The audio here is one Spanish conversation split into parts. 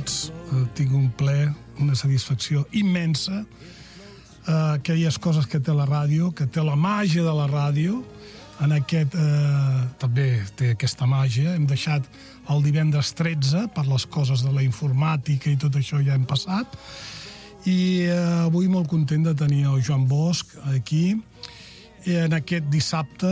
tots. Tinc un plaer, una satisfacció immensa. Aquelles coses que té la ràdio, que té la màgia de la ràdio, també té aquesta màgia. Hem deixat el divendres 13 per les coses de la informàtica i tot això ja hem passat. I avui molt content de tenir el Joan Bosch aquí en aquest dissabte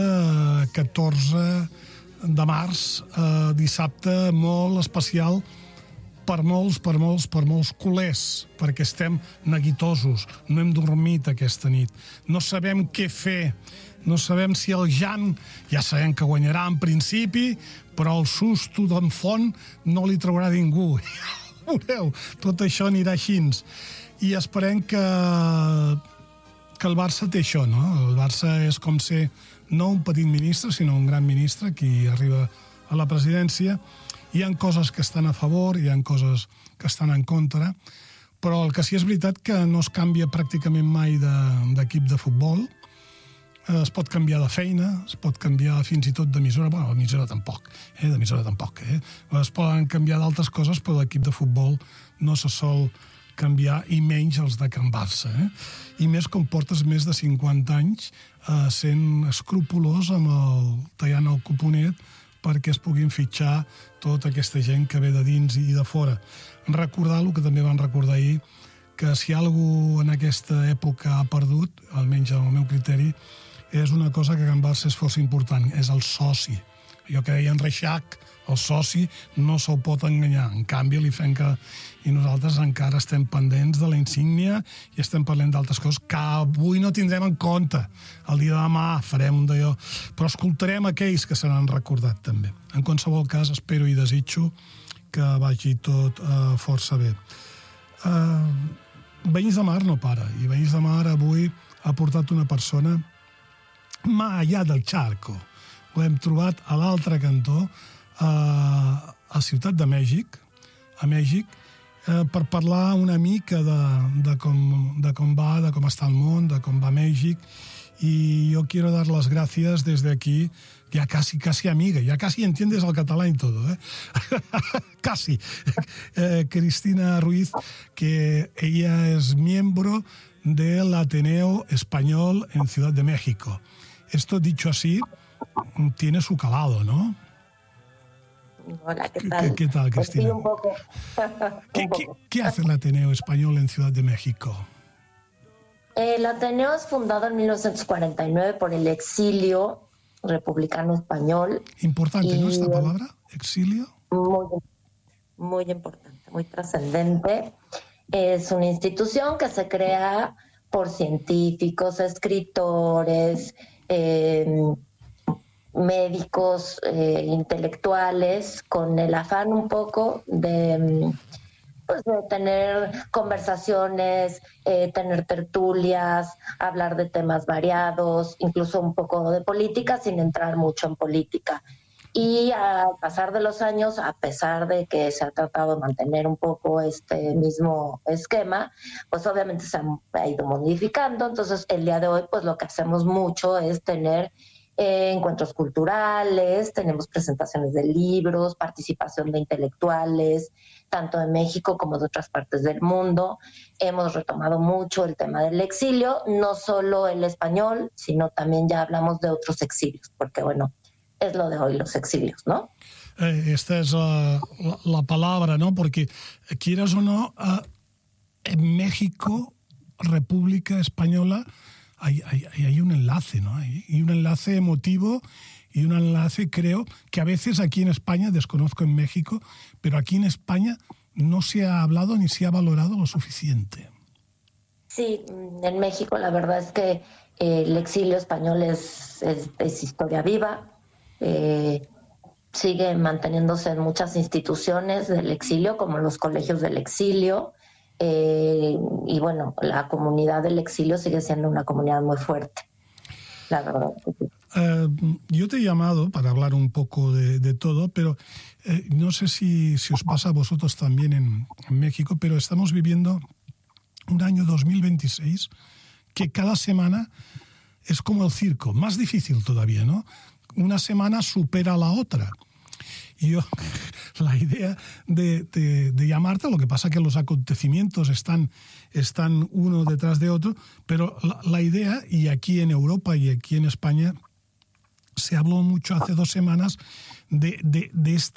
14 de març, dissabte molt especial per molts culers, perquè estem neguitosos, no hem dormit aquesta nit, no sabem què fer, no sabem si el Jan, ja sabem que guanyarà en principi, però el susto d'en Font no li traurà ningú. Veureu, tot això anirà així. I esperem que el Barça té això, no? El Barça és com ser no un petit ministre, sinó un gran ministre qui arriba a la presidència. Hi ha coses que estan a favor, hi ha coses que estan en contra, però el que sí és veritat que no es canvia pràcticament mai d'equip de futbol. Es pot canviar de feina, es pot canviar fins i tot d'emissora, bueno, d'emissora tampoc. Es poden canviar d'altres coses, però l'equip de futbol no se sol canviar, i menys els de Can Barça. I més com portes més de 50 anys sent escrupolós tallant el cuponet perquè es puguin fitxar tota aquesta gent que ve de dins i de fora. Recordar el que també van recordar ahir, que si algú en aquesta època ha perdut, almenys al meu criteri, és una cosa que a Can Barça és força important, és el soci. Allò que deia en Reixac, el soci no se'l pot enganyar. En canvi, i nosaltres encara estem pendents de la insígnia i estem parlant d'altres coses que avui no tindrem en compte. El dia de demà farem un d'allò, però escoltarem aquells que se n'han recordat també. En qualsevol cas, espero i desitjo que vagi tot força bé. Veïns de Mar no para, i Veïns de Mar avui ha portat una persona más allá del charco. Ho hem trobat a l'altre cantó, a Ciutat de Mèxic, per parlar una mica de com va, de com està el món, de com va Mèxic, y yo quiero dar las gracias desde aquí, ya casi amiga, ya casi entiendes el catalán y todo, casi. Cristina Ruiz, que ella es miembro del Ateneo Español en Ciudad de México. Esto, dicho así, tiene su calado, ¿no? Hola, ¿qué tal? ¿Qué tal, Cristina? Sí, un poco. ¿Qué hace el Ateneo Español en Ciudad de México? El Ateneo es fundado en 1949 por el exilio republicano español. Importante, ¿no? Esta palabra, exilio. Muy importante, muy trascendente. Es una institución que se crea por científicos, escritores, médicos, intelectuales, con el afán un poco de tener conversaciones, tener tertulias, hablar de temas variados, incluso un poco de política sin entrar mucho en política. Y al pasar de los años, a pesar de que se ha tratado de mantener un poco este mismo esquema, pues obviamente se ha ido modificando. Entonces, el día de hoy, pues lo que hacemos mucho es tener encuentros culturales, tenemos presentaciones de libros, participación de intelectuales, tanto de México como de otras partes del mundo. Hemos retomado mucho el tema del exilio, no solo el español, sino también ya hablamos de otros exilios, porque bueno, es lo de hoy, los exilios, ¿no? Esta es la palabra, ¿no? Porque quieras o no, en México, República Española, hay un enlace, ¿no? Hay un enlace emotivo y un enlace, creo, que a veces aquí en España, desconozco en México, pero aquí en España no se ha hablado ni se ha valorado lo suficiente. Sí, en México la verdad es que el exilio español es historia viva. Sigue manteniéndose en muchas instituciones del exilio, como los colegios del exilio, y bueno, la comunidad del exilio sigue siendo una comunidad muy fuerte, la verdad. Yo te he llamado para hablar un poco de todo, pero no sé si os pasa a vosotros también en México, pero estamos viviendo un año 2026 que cada semana es como el circo, más difícil todavía, ¿no? Una semana supera a la otra. yo la idea de llamarte, lo que pasa que los acontecimientos están uno detrás de otro, pero la idea, y aquí en Europa y aquí en España, se habló mucho hace 2 semanas de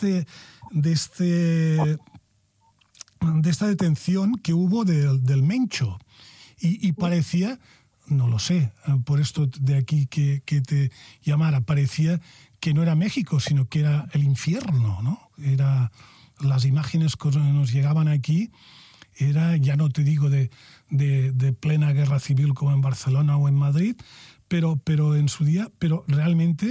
esta detención que hubo del Mencho. Y parecía, no lo sé, por esto de aquí que te llamara, parecía que no era México, sino que era el infierno, ¿no? Era las imágenes que nos llegaban aquí, era, ya no te digo de plena guerra civil como en Barcelona o en Madrid, pero en su día, pero realmente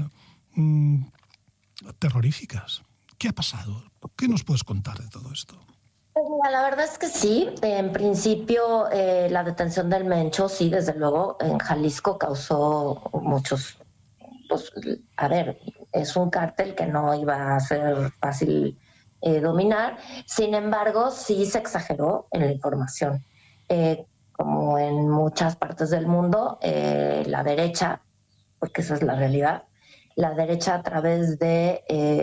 terroríficas. ¿Qué ha pasado? ¿Qué nos puedes contar de todo esto? Pues mira, la verdad es que sí. En principio, la detención del Mencho, sí, desde luego, en Jalisco causó muchos. Pues, a ver, es un cártel que no iba a ser fácil dominar. Sin embargo, sí se exageró en la información. Como en muchas partes del mundo, la derecha, porque esa es la realidad, la derecha a través de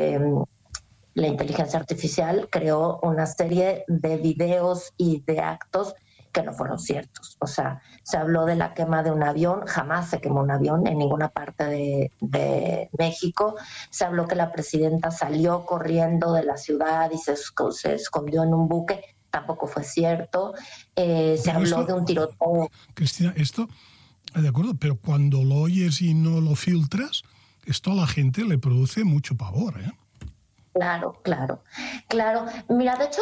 la inteligencia artificial creó una serie de videos y de actos que no fueron ciertos. O sea, se habló de la quema de un avión, jamás se quemó un avión en ninguna parte de México. Se habló que la presidenta salió corriendo de la ciudad y se escondió en un buque, tampoco fue cierto. Se habló de un tiroteo. Cristina, esto, de acuerdo, pero cuando lo oyes y no lo filtras, esto a la gente le produce mucho pavor, ¿eh? Claro. Mira, de hecho,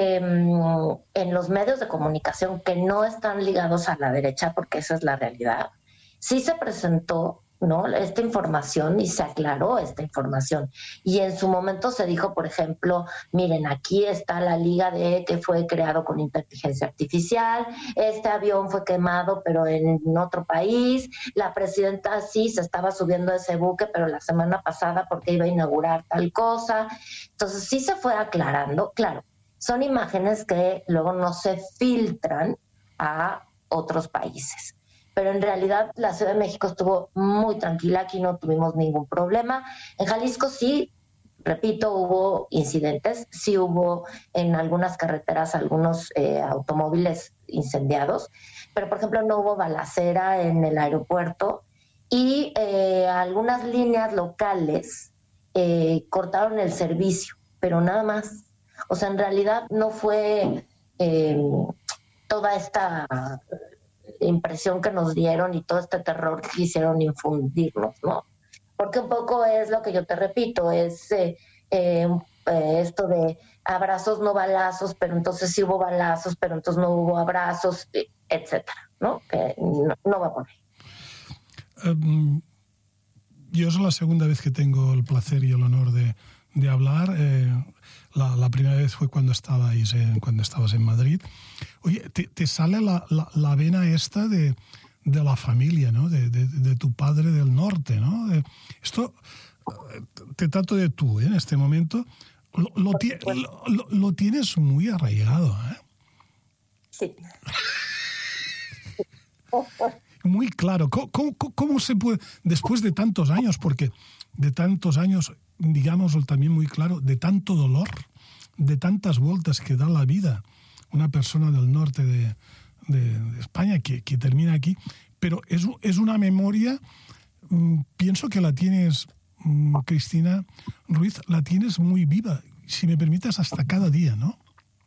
en los medios de comunicación que no están ligados a la derecha, porque esa es la realidad, sí se presentó, ¿no?, esta información y se aclaró esta información. Y en su momento se dijo, por ejemplo, miren, aquí está la Liga de que fue creado con inteligencia artificial, este avión fue quemado pero en otro país, la presidenta sí se estaba subiendo a ese buque pero la semana pasada porque iba a inaugurar tal cosa. Entonces sí se fue aclarando. Claro, son imágenes que luego no se filtran a otros países. Pero en realidad la Ciudad de México estuvo muy tranquila, aquí no tuvimos ningún problema. En Jalisco sí, repito, hubo incidentes, sí hubo en algunas carreteras algunos automóviles incendiados, pero por ejemplo no hubo balacera en el aeropuerto y algunas líneas locales cortaron el servicio, pero nada más. O sea, en realidad no fue toda esta impresión que nos dieron y todo este terror que quisieron infundirnos, ¿no? Porque un poco es lo que yo te repito, es esto de abrazos no balazos, pero entonces sí hubo balazos, pero entonces no hubo abrazos, etcétera, ¿no? Que no va por ahí. Yo es la segunda vez que tengo el placer y el honor de hablar. La primera vez fue cuando estabas en Madrid. Oye, te sale la vena esta de la familia, ¿no? De tu padre del norte, ¿no? Esto te trato de tú, ¿eh? En este momento. Lo tienes muy arraigado, ¿eh? Sí. Muy claro. ¿Cómo se puede, después de tantos años, porque de tantos años, digámoslo también muy claro, de tanto dolor, de tantas vueltas que da la vida una persona del norte de España que termina aquí, pero es una memoria, pienso que la tienes, Cristina Ruiz, la tienes muy viva, si me permites, hasta cada día, ¿no?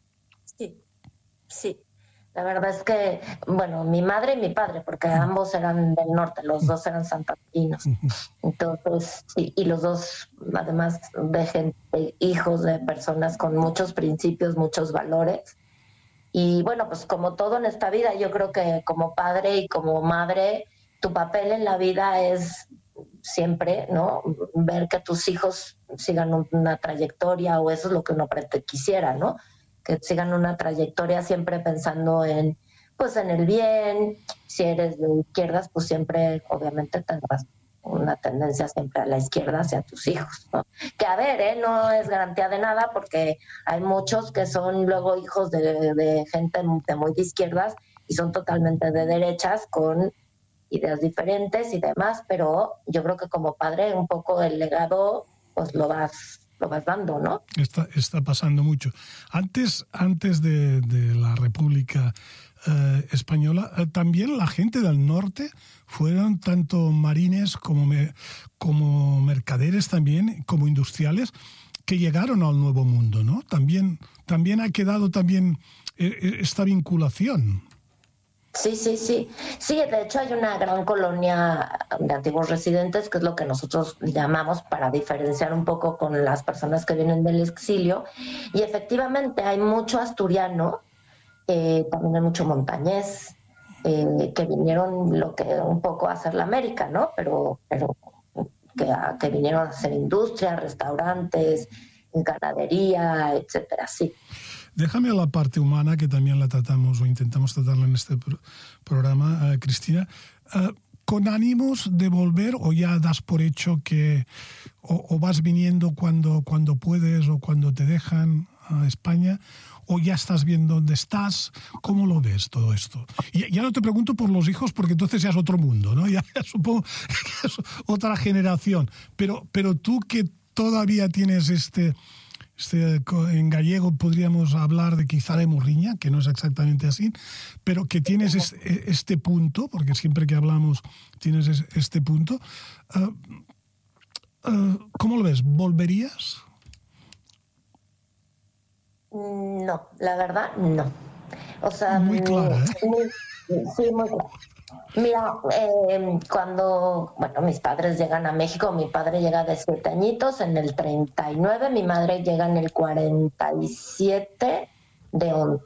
Sí. La verdad es que, bueno, mi madre y mi padre, porque ambos eran del norte, los dos eran santandinos. Entonces, sí, y los dos, además de gente, hijos de personas con muchos principios, muchos valores. Y bueno, pues como todo en esta vida, yo creo que como padre y como madre, tu papel en la vida es siempre, ¿no?, ver que tus hijos sigan una trayectoria, o eso es lo que uno quisiera, ¿no?, que sigan una trayectoria siempre pensando en el bien. Si eres de izquierdas, pues siempre, obviamente, tendrás una tendencia siempre a la izquierda hacia tus hijos, ¿no? Que a ver, no es garantía de nada, porque hay muchos que son luego hijos de gente muy de izquierdas y son totalmente de derechas con ideas diferentes y demás, pero yo creo que como padre un poco el legado pues lo vas lo vas dando, ¿no? Está pasando mucho. Antes de la República Española, también la gente del norte fueron tanto marines como mercaderes también, como industriales, que llegaron al Nuevo Mundo, ¿no? También ha quedado también esta vinculación. Sí. Sí, de hecho hay una gran colonia de antiguos residentes, que es lo que nosotros llamamos, para diferenciar un poco con las personas que vienen del exilio. Y efectivamente hay mucho asturiano, también hay mucho montañés, que vinieron un poco a hacer la América, ¿no? Pero que vinieron a hacer industria, restaurantes, ganadería, etcétera, sí. Déjame la parte humana, que también la tratamos o intentamos tratarla en este programa, Cristina. ¿Con ánimos de volver o ya das por hecho que o vas viniendo cuando puedes o cuando te dejan a España, o ya estás viendo dónde estás? ¿Cómo lo ves todo esto? Y ya no te pregunto por los hijos, porque entonces ya es otro mundo, ¿no? Ya supongo que es otra generación. Pero tú, que todavía tienes en gallego podríamos hablar de quizá de morriña, que no es exactamente así, pero que tienes este punto, porque siempre que hablamos tienes este punto. ¿Cómo lo ves? ¿Volverías? No, la verdad, no. O sea, muy clara, ¿eh? Sí, muy clara. Mira, cuando mis padres llegan a México, mi padre llega de 7 añitos en el 39, mi madre llega en el 47 de 11.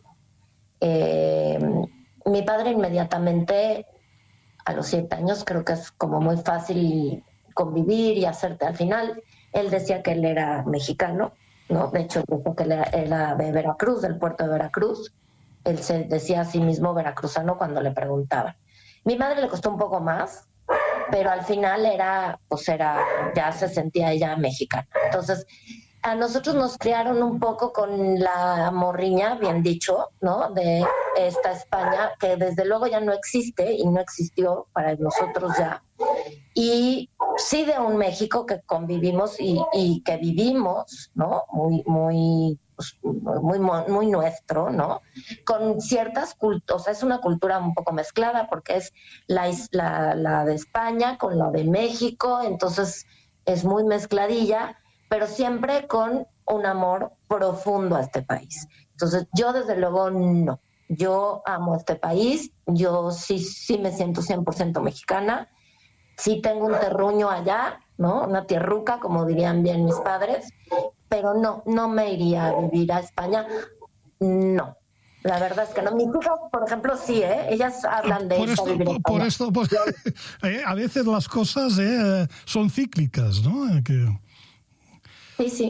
Mi padre inmediatamente, a los 7 años, creo que es como muy fácil convivir y hacerte. Al final, él decía que él era mexicano, ¿no? De hecho, dijo que él era de Veracruz, del puerto de Veracruz. Él se decía a sí mismo veracruzano cuando le preguntaban. Mi madre le costó un poco más, pero al final ya se sentía ella mexicana. Entonces, a nosotros nos criaron un poco con la morriña, bien dicho, ¿no? De esta España, que desde luego ya no existe y no existió para nosotros ya. Y sí, de un México que convivimos y que vivimos, ¿no? Muy nuestro, ¿no? Con ciertas culturas, o sea, es una cultura un poco mezclada, porque es la de España con la de México, entonces es muy mezcladilla, pero siempre con un amor profundo a este país. Entonces, yo desde luego no. Yo amo este país, yo sí me siento 100% mexicana, sí tengo un terruño allá, ¿no? Una tierruca, como dirían bien mis padres, pero no me iría a vivir a España, no. La verdad es que no. Mis hijas, por ejemplo, sí, ellas hablan de esto. A veces las cosas son cíclicas, ¿no? Sí.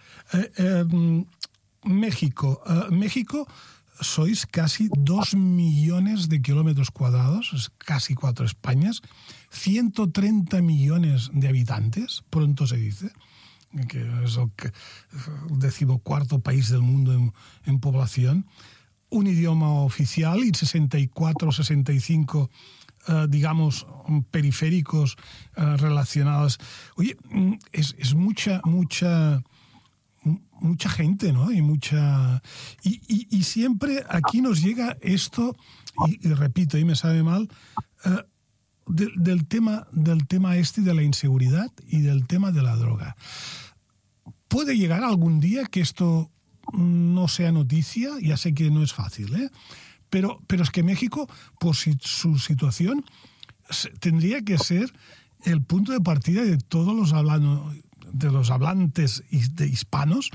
México, sois casi 2 millones de kilómetros cuadrados, es casi 4 Españas, 130 millones de habitantes, pronto se dice, que es el 14º país del mundo en población, un idioma oficial y 64, 65 digamos, periféricos relacionados. Oye, es mucha gente, ¿no? Y siempre aquí nos llega esto, y repito, y me sabe mal, del tema de la inseguridad y del tema de la droga. Puede llegar algún día que esto no sea noticia, ya sé que no es fácil, pero es que México, por su situación, tendría que ser el punto de partida de todos los hablantes de hispanos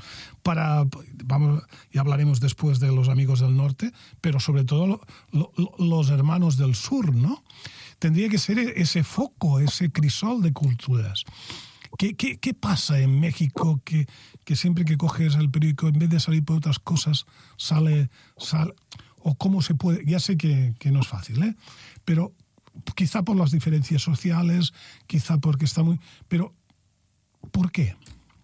ya hablaremos después de los amigos del norte, pero sobre todo los hermanos del sur, ¿no? Tendría que ser ese foco, ese crisol de culturas. ¿Qué pasa en México que siempre que coges el periódico, en vez de salir por otras cosas, sale o cómo se puede? Ya sé que no es fácil, pero quizá por las diferencias sociales, quizá porque está muy... Pero, ¿por qué?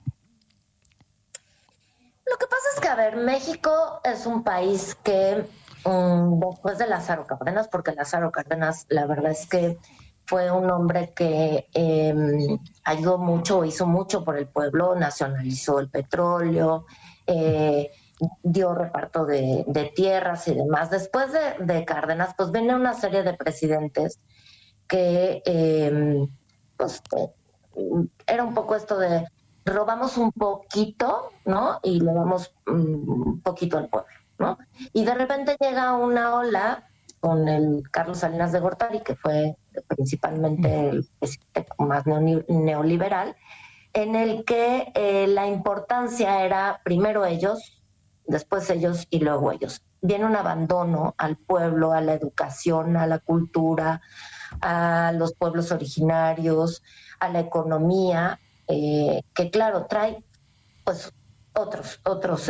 Lo que pasa es que, a ver, México es un país que después de Lázaro Cárdenas, porque Lázaro Cárdenas, la verdad es que fue un hombre que ayudó mucho, hizo mucho por el pueblo, nacionalizó el petróleo, dio reparto de tierras y demás. Después de Cárdenas, pues viene una serie de presidentes que pues era un poco esto de robamos un poquito, ¿no? Y le damos un poquito al pueblo, ¿no? Y de repente llega una ola con el Carlos Salinas de Gortari, que fue principalmente el presidente más neoliberal, en el que la importancia era primero ellos, después ellos y luego ellos. Viene un abandono al pueblo, a la educación, a la cultura, a los pueblos originarios, a la economía, que claro, trae pues otros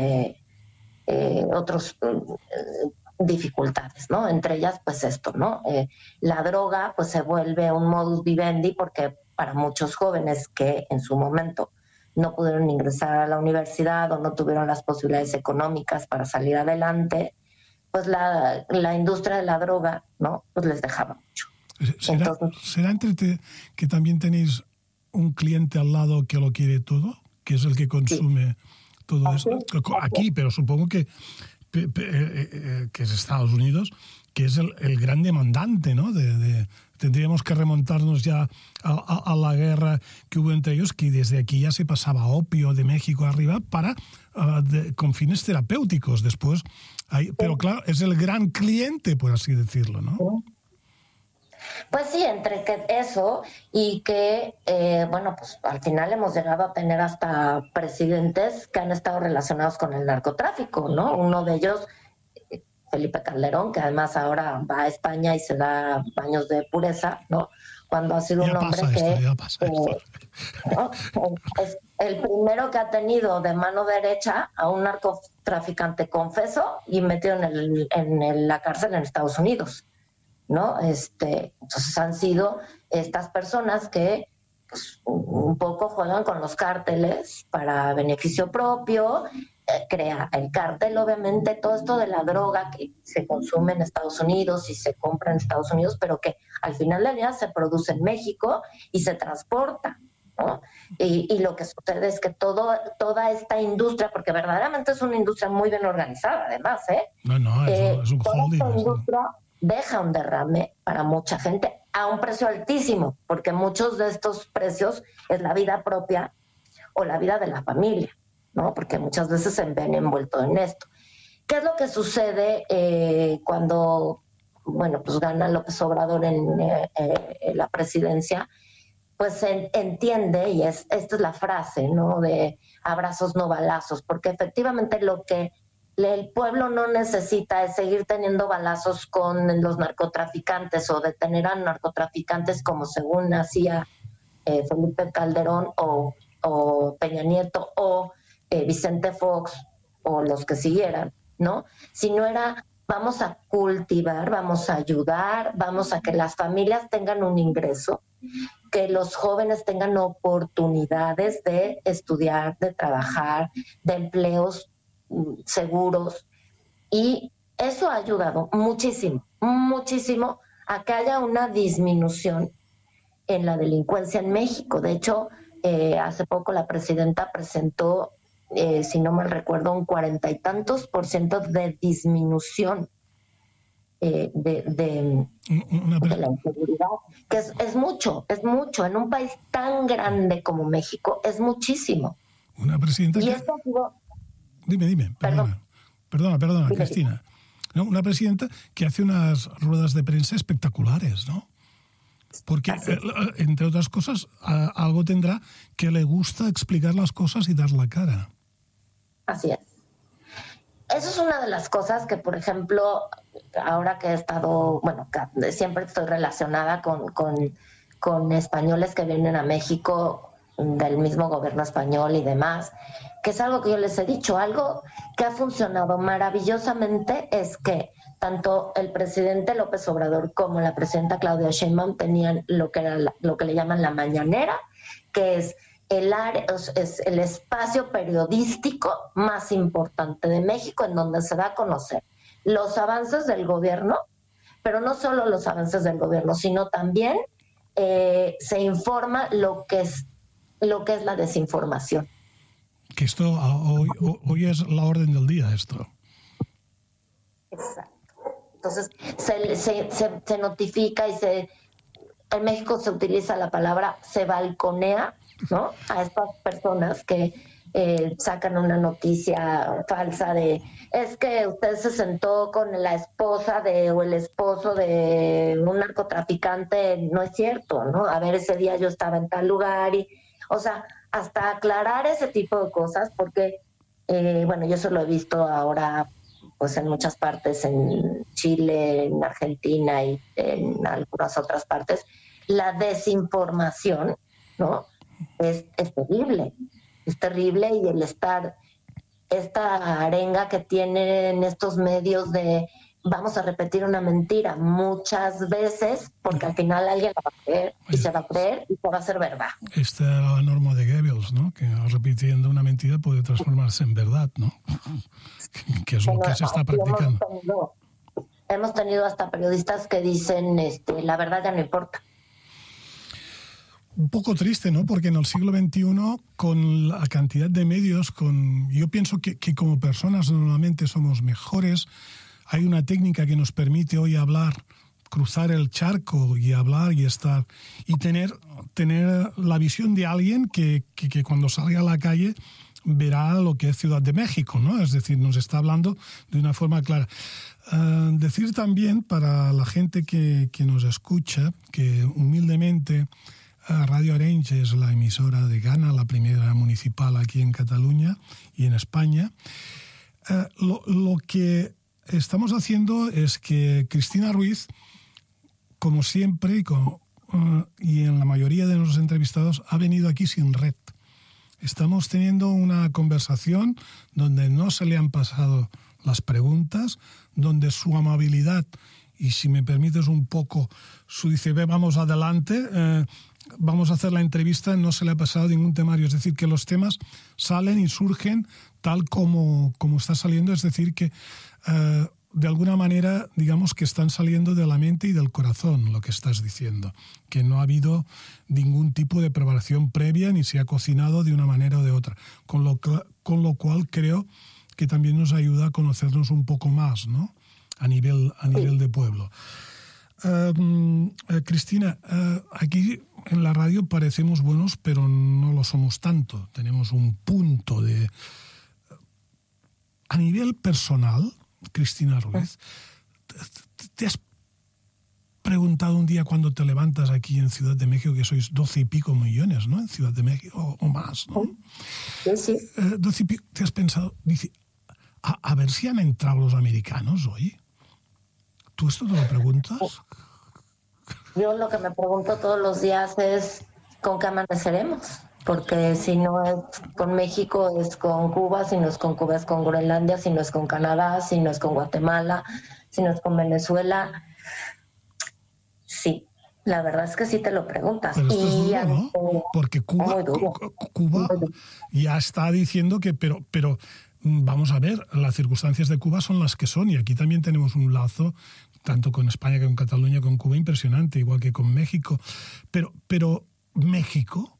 dificultades, ¿no? Entre ellas, pues esto, ¿no? La droga, pues se vuelve un modus vivendi porque para muchos jóvenes que en su momento no pudieron ingresar a la universidad o no tuvieron las posibilidades económicas para salir adelante, pues la industria de la droga, ¿no? Pues les dejaba mucho. ¿Será que también tenéis un cliente al lado que lo quiere todo? Que es el que consume todo eso. Aquí, pero supongo que es Estados Unidos, que es el gran demandante, ¿no? Tendríamos que remontarnos ya a la guerra que hubo entre ellos, que desde aquí ya se pasaba opio de México arriba con fines terapéuticos. Después, pero claro, es el gran cliente, por así decirlo, ¿no? Pues sí, entre que eso y que, bueno, pues al final hemos llegado a tener hasta presidentes que han estado relacionados con el narcotráfico, ¿no? Uno de ellos, Felipe Calderón, que además ahora va a España y se da baños de pureza, ¿no? Cuando ha sido un hombre ¿no? Es el primero que ha tenido de mano derecha a un narcotraficante confeso y metido en la cárcel en Estados Unidos, ¿no? Entonces han sido estas personas que pues, un poco juegan con los cárteles para beneficio propio, crea el cártel, obviamente, todo esto de la droga que se consume en Estados Unidos y se compra en Estados Unidos, pero que al final del día se produce en México y se transporta, ¿no? Y lo que sucede es que toda esta industria, porque verdaderamente es una industria muy bien organizada, además, es un holding. Toda esta industria deja un derrame para mucha gente a un precio altísimo, porque muchos de estos precios es la vida propia o la vida de la familia, ¿no? Porque muchas veces se ven envueltos en esto. ¿Qué es lo que sucede cuando, bueno, pues gana López Obrador en la presidencia? Pues se entiende, y esta es la frase, ¿no? De abrazos no balazos, porque efectivamente lo que el pueblo no necesita es seguir teniendo balazos con los narcotraficantes o detener a narcotraficantes como según hacía Felipe Calderón o Peña Nieto o Vicente Fox o los que siguieran, ¿no? Sino era vamos a cultivar, vamos a ayudar, vamos a que las familias tengan un ingreso, que los jóvenes tengan oportunidades de estudiar, de trabajar, de empleos seguros, y eso ha ayudado muchísimo a que haya una disminución en la delincuencia en México. De hecho, hace poco la presidenta presentó, si no mal recuerdo, un 40 y tantos % de disminución de la inseguridad, que es mucho, en un país tan grande como México, es muchísimo. Una presidenta y esto ha sido... Dime, perdona, Cristina. No, una presidenta que hace unas ruedas de prensa espectaculares, ¿no? Porque, entre otras cosas, algo tendrá que le gusta explicar las cosas y dar la cara. Así es. Eso es una de las cosas que, por ejemplo, ahora que he estado, bueno, siempre estoy relacionada con españoles que vienen a México del mismo gobierno español y demás, que es algo que yo les he dicho, algo que ha funcionado maravillosamente es que tanto el presidente López Obrador como la presidenta Claudia Sheinbaum tenían lo que le llaman la mañanera, que es el espacio periodístico más importante de México, en donde se da a conocer los avances del gobierno, pero no solo los avances del gobierno, sino también se informa lo que es la desinformación. Que esto hoy es la orden del día, esto. Exacto. Entonces se notifica y en México se utiliza la palabra se balconea, ¿no? A estas personas que sacan una noticia falsa de es que usted se sentó con la esposa o el esposo de un narcotraficante. No es cierto, ¿no? A ver, ese día yo estaba en tal lugar o sea, hasta aclarar ese tipo de cosas, porque bueno, yo eso lo he visto ahora pues en muchas partes, en Chile, en Argentina y en algunas otras partes. La desinformación, ¿no? Es terrible. Es terrible, y esta arenga que tienen estos medios de vamos a repetir una mentira muchas veces, porque al final alguien la va a creer y se va a creer y se va a hacer verdad. Esta es la norma de Goebbels, ¿no? Que repitiendo una mentira puede transformarse en verdad, ¿no? Que es lo que se está practicando. Hemos tenido hasta periodistas que dicen la verdad ya no importa. Un poco triste, ¿no? Porque en el siglo XXI, con la cantidad de medios, yo pienso que como personas normalmente somos mejores. Hay una técnica que nos permite hoy hablar, cruzar el charco y hablar y estar, y tener la visión de alguien que cuando salga a la calle verá lo que es Ciudad de México, ¿no? Es decir, nos está hablando de una forma clara. Decir también para la gente que nos escucha que humildemente Radio Arenys es la emisora de Ghana, la primera municipal aquí en Cataluña y en España. Lo que estamos haciendo es que Cristina Ruiz, como siempre y en la mayoría de nuestros entrevistados, ha venido aquí sin red. Estamos teniendo una conversación donde no se le han pasado las preguntas, donde su amabilidad y, si me permites un poco, dice, vamos adelante, vamos a hacer la entrevista, no se le ha pasado ningún temario. Es decir, que los temas salen y surgen tal como está saliendo. Es decir, que de alguna manera, digamos que están saliendo de la mente y del corazón lo que estás diciendo. Que no ha habido ningún tipo de preparación previa ni se ha cocinado de una manera o de otra. Con lo cual creo que también nos ayuda a conocernos un poco más, ¿no? A nivel de pueblo. Cristina, aquí en la radio parecemos buenos, pero no lo somos tanto. Tenemos un punto de... A nivel personal, Cristina Ruiz, ¿te has preguntado un día cuando te levantas aquí en Ciudad de México, que sois 12 y pico millones, ¿no? En Ciudad de México, o más, ¿no? Sí. 12 y pico, ¿te has pensado? Dice, a ver si han entrado los americanos hoy. ¿Tú esto te lo preguntas? Yo lo que me pregunto todos los días es ¿con qué amaneceremos? Porque si no es con México, es con Cuba; si no es con Cuba, es con Groenlandia; si no es con Canadá, si no es con Guatemala, si no es con Venezuela. Sí, la verdad es que sí te lo preguntas. Pero esto es duro, ¿no? Porque Cuba ya está diciendo que... Pero vamos a ver, las circunstancias de Cuba son las que son, y aquí también tenemos un lazo, tanto con España como con Cataluña, con Cuba, impresionante, igual que con México. Pero México,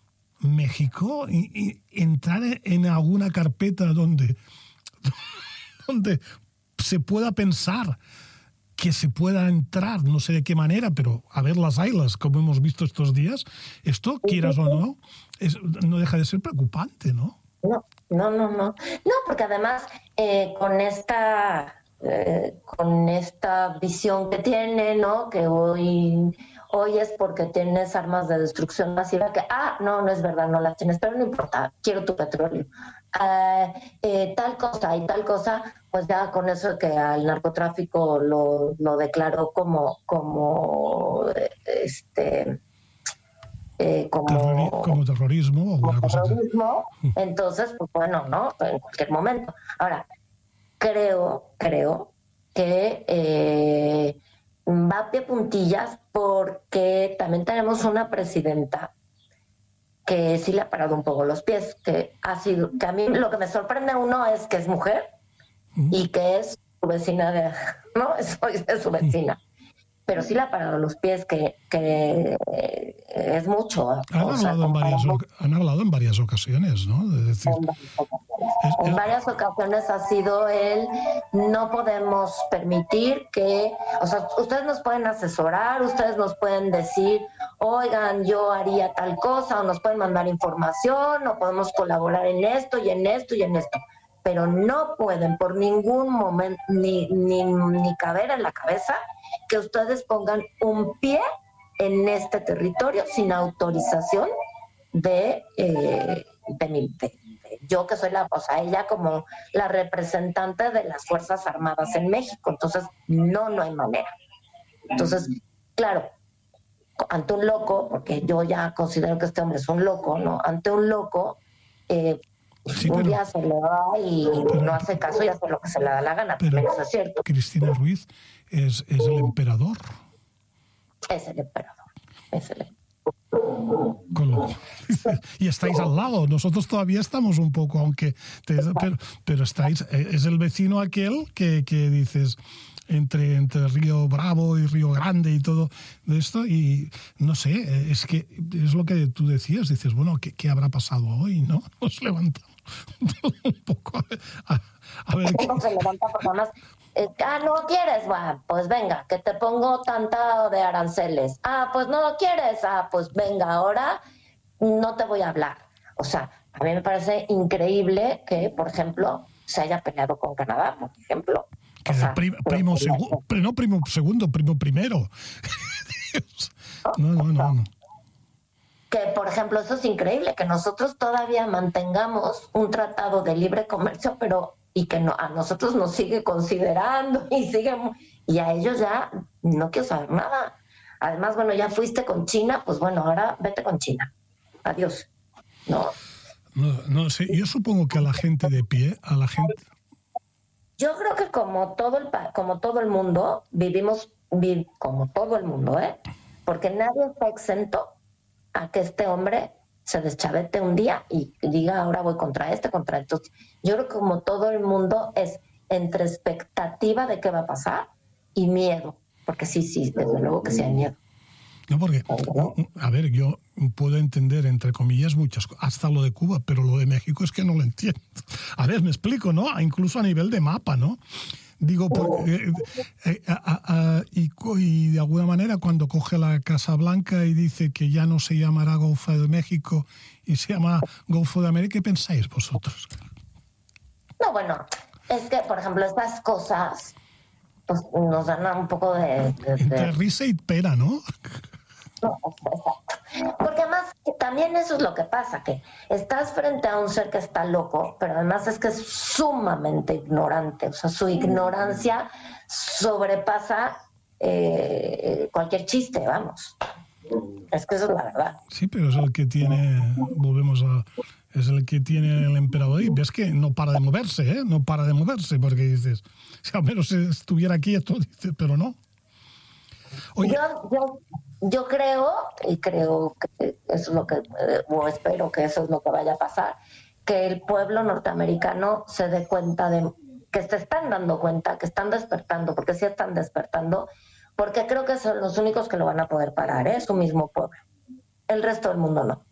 y entrar en alguna carpeta donde se pueda pensar que se pueda entrar, no sé de qué manera, pero a ver las ailas, como hemos visto estos días, esto, quieras o no, no deja de ser preocupante, ¿no? No, porque además con esta visión que tiene, ¿no? Que hoy es porque tienes armas de destrucción masiva, que no es verdad, no las tienes, pero no importa, quiero tu petróleo. Tal cosa y tal cosa, pues ya con eso que al narcotráfico lo declaró como terrorismo o alguna cosa así. Entonces, pues bueno, ¿no? En cualquier momento. Ahora, creo que va a pie puntillas, porque también tenemos una presidenta que sí le ha parado un poco los pies, que a mí lo que me sorprende es que es mujer y que es su vecina ¿no? Es su vecina. pero sí le ha parado los pies, que es mucho. Han hablado en varias ocasiones, ¿no? De decir, en varias ocasiones ha sido no podemos permitir que, o sea, ustedes nos pueden asesorar, ustedes nos pueden decir, oigan, yo haría tal cosa, o nos pueden mandar información, o podemos colaborar en esto y en esto y en esto, pero no pueden por ningún momento ni caber en la cabeza que ustedes pongan un pie en este territorio sin autorización de yo, que soy ella como la representante de las Fuerzas Armadas en México. Entonces, no hay manera. Entonces, claro, ante un loco, porque yo ya considero que este hombre es un loco, ¿no? Ante un loco, un día se le va y no hace caso y hace lo que se le da la gana. Pero eso es cierto. Cristina Ruiz es el emperador. Es el emperador. Y estáis al lado. Nosotros todavía estamos un poco, pero estáis, es el vecino aquel que dices entre Río Bravo y Río Grande y todo esto, y no sé, es que es lo que tú decías, dices, bueno, ¿qué habrá pasado hoy? ¿No? Nos levantamos un poco a ver qué. Se levanta porque además no quieres, pues venga, que te pongo tanta de aranceles. Pues no quieres, pues venga, ahora no te voy a hablar. O sea, a mí me parece increíble que, por ejemplo, se haya peleado con Canadá, por ejemplo. Que primo segundo, primo primero. No. Que, por ejemplo, eso es increíble, que nosotros todavía mantengamos un tratado de libre comercio, y que a nosotros nos sigue considerando y a ellos ya no quiero saber nada. Además, bueno, ya fuiste con China, pues bueno, ahora vete con China. Adiós. No sé, yo supongo que a la gente de pie, Yo creo que como todo el mundo, vivimos como todo el mundo, porque nadie está exento a que este hombre se deschavete un día y diga, ahora voy contra esto. Yo creo que como todo el mundo es entre expectativa de qué va a pasar y miedo, porque sí, desde luego que sí hay miedo. No, porque, a ver, yo puedo entender, entre comillas, muchas cosas, hasta lo de Cuba, pero lo de México es que no lo entiendo. A ver, me explico, ¿no? Incluso a nivel de mapa, ¿no? Digo, y de alguna manera cuando coge la Casa Blanca y dice que ya no se llamará Golfo de México y se llama Golfo de América, ¿qué pensáis vosotros? No, bueno, es que, por ejemplo, estas cosas pues, nos dan un poco de Entre risa y pena, ¿no? No, exacto. Porque además también eso es lo que pasa, que estás frente a un ser que está loco, pero además es que es sumamente ignorante, o sea, su ignorancia sobrepasa cualquier chiste, vamos. Es que eso es la verdad. Sí, pero es el que tiene, es el que tiene el emperador y ves que no para de moverse, no para de moverse, porque dices, si al menos estuviera aquí esto, dices, pero no. Oye. Yo creo que eso es lo que, o espero que eso es lo que vaya a pasar, que el pueblo norteamericano se dé cuenta que se están dando cuenta, que están despertando, porque sí están despertando, porque creo que son los únicos que lo van a poder parar, su mismo pueblo. El resto del mundo no.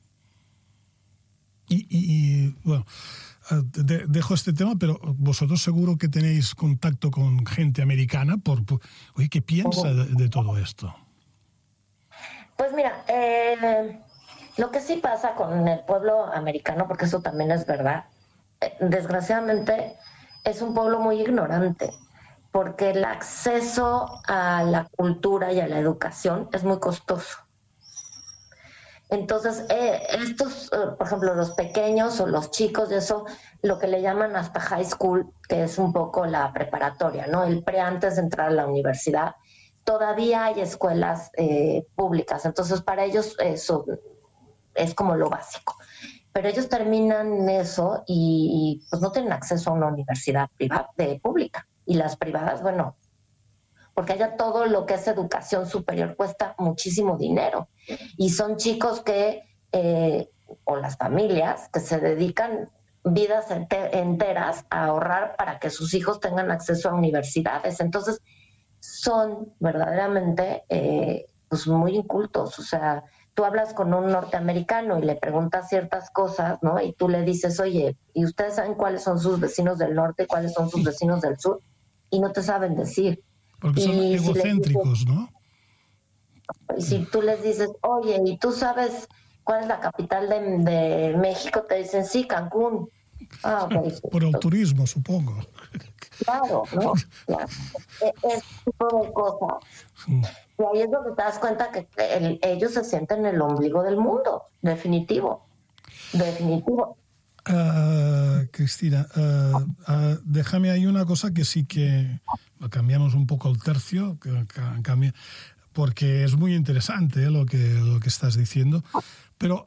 Y bueno, dejo este tema, pero vosotros seguro que tenéis contacto con gente americana. Oye, ¿qué piensa de todo esto? Pues mira, lo que sí pasa con el pueblo americano, porque eso también es verdad, desgraciadamente es un pueblo muy ignorante, porque el acceso a la cultura y a la educación es muy costoso. Entonces, estos, por ejemplo, los pequeños o los chicos de eso, lo que le llaman hasta high school, que es un poco la preparatoria, ¿no? El pre antes de entrar a la universidad, todavía hay escuelas públicas, entonces para ellos eso es como lo básico. Pero ellos terminan eso y pues no tienen acceso a una universidad pública. Y las privadas, bueno, porque allá todo lo que es educación superior cuesta muchísimo dinero. Y son chicos que, o las familias, que se dedican vidas enteras a ahorrar para que sus hijos tengan acceso a universidades. Entonces, son verdaderamente pues muy incultos. O sea, tú hablas con un norteamericano y le preguntas ciertas cosas, ¿no? Y tú le dices, oye, ¿y ustedes saben cuáles son sus vecinos del norte, cuáles son sus vecinos del sur? Y no te saben decir. Porque son Y si les egocéntricos, dices, ¿no? y si tú les dices, oye, ¿y tú sabes cuál es la capital de México? Te dicen, sí, Cancún. Ah, ok. Sí. Por el turismo, supongo. Claro, ¿no? Claro. Ese tipo de cosas. Y ahí es donde te das cuenta que ellos se sienten el ombligo del mundo, definitivo, definitivo. Cristina, déjame ahí una cosa que sí que cambiamos un poco el tercio, porque es muy interesante lo que estás diciendo. Pero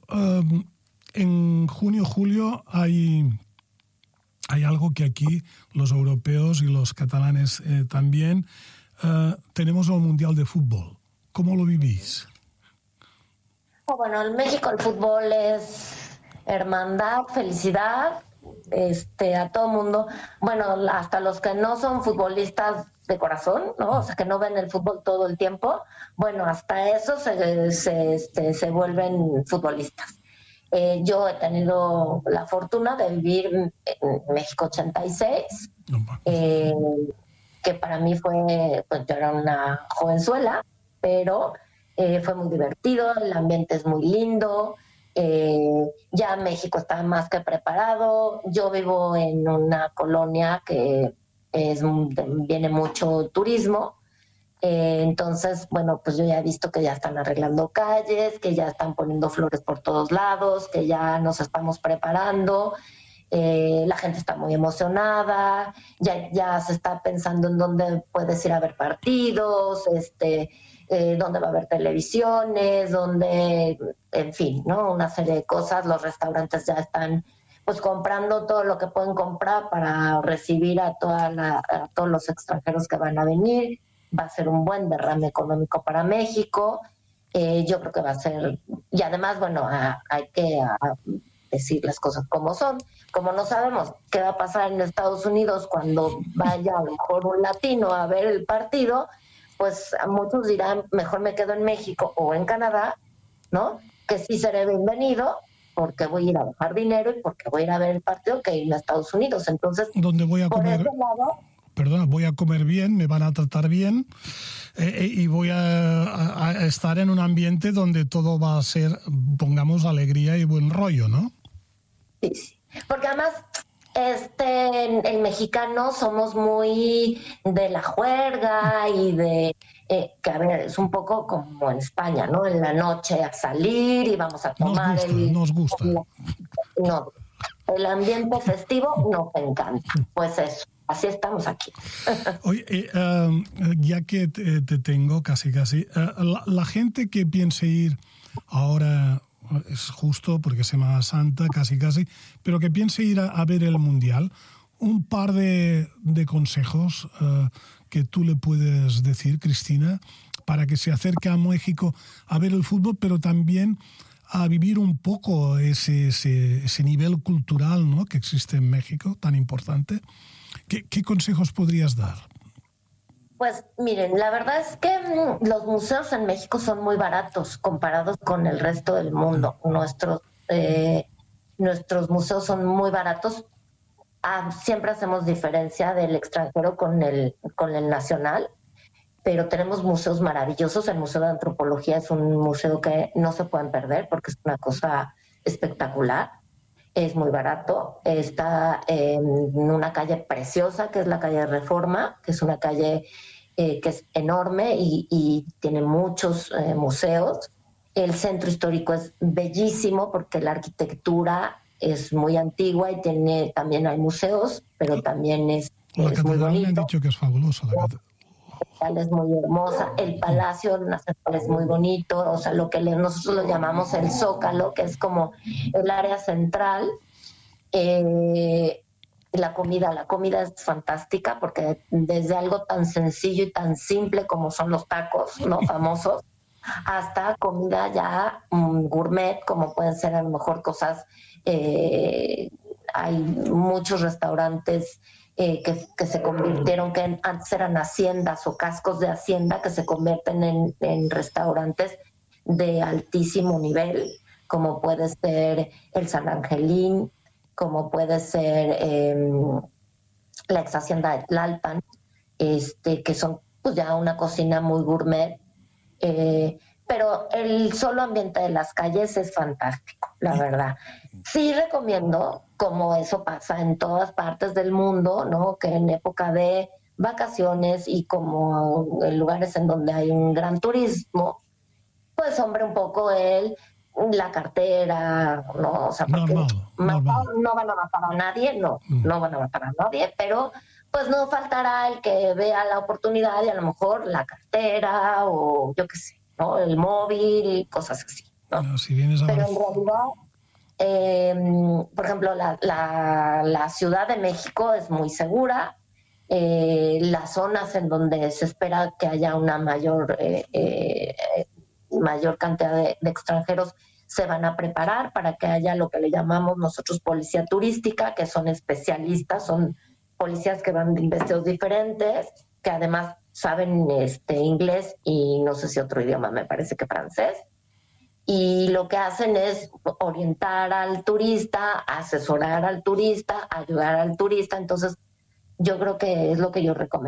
en junio, julio hay algo que aquí los europeos y los catalanes también tenemos el Mundial de Fútbol. ¿Cómo lo vivís? Bueno, en México el fútbol es hermandad, felicidad, a todo mundo, bueno, hasta los que no son futbolistas de corazón, ¿no? O sea, que no ven el fútbol todo el tiempo, bueno, hasta eso se vuelven futbolistas. Yo he tenido la fortuna de vivir en México 86, que para mí fue, pues yo era una jovenzuela, pero fue muy divertido, el ambiente es muy lindo, ya México está más que preparado. Yo vivo en una colonia que viene mucho turismo, entonces, bueno, pues yo ya he visto que ya están arreglando calles, que ya están poniendo flores por todos lados, que ya nos estamos preparando. La gente está muy emocionada, ya se está pensando en dónde puedes ir a ver partidos, dónde va a haber televisiones, dónde, en fin, ¿no? Una serie de cosas. Los restaurantes ya están pues comprando todo lo que pueden comprar para recibir a todos los extranjeros que van a venir. Va a ser un buen derrame económico para México. Yo creo que va a ser, y además, bueno, hay que decir las cosas como son. Como no sabemos qué va a pasar en Estados Unidos cuando vaya a lo mejor un latino a ver el partido, pues muchos dirán, mejor me quedo en México o en Canadá, ¿no? Que sí seré bienvenido, porque voy a ir a dejar dinero y porque voy a ir a ver el partido, que ir a Estados Unidos. Entonces, ¿dónde voy a comer? Ese lado, perdona, voy a comer bien, me van a tratar bien y voy a estar en un ambiente donde todo va a ser, pongamos, alegría y buen rollo, ¿no? Sí, sí. Porque además, el mexicano somos muy de la juerga y de, que a ver, es un poco como en España, ¿no? En la noche a salir y vamos a tomar. Nos gusta. No, el ambiente festivo nos encanta. Pues eso. Así estamos aquí. Oye, ya que te tengo casi, la gente que piense ir ahora, es justo porque es Semana Santa, casi, pero que piense ir a ver el Mundial, un par de consejos que tú le puedes decir, Cristina, para que se acerque a México a ver el fútbol, pero también a vivir un poco ese nivel cultural, ¿no?, que existe en México, tan importante. ¿Qué consejos podrías dar? Pues miren, la verdad es que los museos en México son muy baratos comparados con el resto del mundo. Nuestros museos son muy baratos. Siempre hacemos diferencia del extranjero con el nacional, pero tenemos museos maravillosos. El Museo de Antropología es un museo que no se pueden perder porque es una cosa espectacular. Es muy barato, está en una calle preciosa que es la calle Reforma, que es una calle que es enorme y tiene muchos museos. El centro histórico es bellísimo porque la arquitectura es muy antigua y también hay museos, pero también es muy bonito. Me han dicho que es fabulosa la catedral. Es muy hermosa, el Palacio Nacional es muy bonito, o sea, lo que nosotros lo llamamos el Zócalo, que es como el área central. La comida es fantástica porque desde algo tan sencillo y tan simple como son los tacos, ¿no?, famosos, hasta comida ya gourmet, como pueden ser a lo mejor cosas, hay muchos restaurantes que se convirtieron, que antes eran haciendas o cascos de hacienda, que se convierten en restaurantes de altísimo nivel, como puede ser el San Angelín, como puede ser la ex hacienda de Tlalpan, que son pues ya una cocina muy gourmet, pero el solo ambiente de las calles es fantástico, la verdad. Sí recomiendo, como eso pasa en todas partes del mundo, ¿no? Que en época de vacaciones y como en lugares en donde hay un gran turismo, pues hombre, un poco la cartera, ¿no? O sea, porque normal. no van a matar a nadie, no van a matar a nadie, pero pues no faltará el que vea la oportunidad y a lo mejor la cartera o yo qué sé, ¿no? El móvil, cosas así, ¿no? Si vienes a Pero en realidad, por ejemplo, la Ciudad de México es muy segura. Las zonas en donde se espera que haya una mayor cantidad de extranjeros se van a preparar para que haya lo que le llamamos nosotros policía turística, que son especialistas, son policías que van vestidos diferentes, que además saben inglés y no sé si otro idioma, me parece que francés. Y lo que hacen es orientar al turista, asesorar al turista, ayudar al turista. Entonces, yo creo que es lo que yo recomiendo.